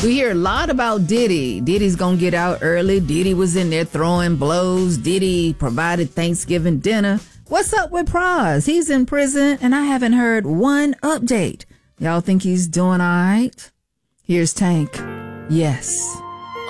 We hear a lot about Diddy. Diddy's gonna get out early. Diddy was in there throwing blows. Diddy provided Thanksgiving dinner. What's up with Pras? He's in prison, and I haven't heard one update. Y'all think he's doing all right? Here's Tank. Yes.